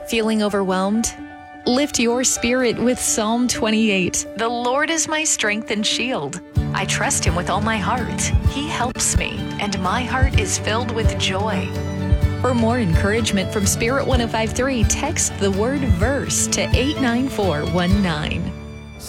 Feeling overwhelmed? Lift your spirit with Psalm 28. The Lord is my strength and shield. I trust him with all my heart. He helps me, and my heart is filled with joy. For more encouragement from Spirit 105.3, text the word verse to 89419.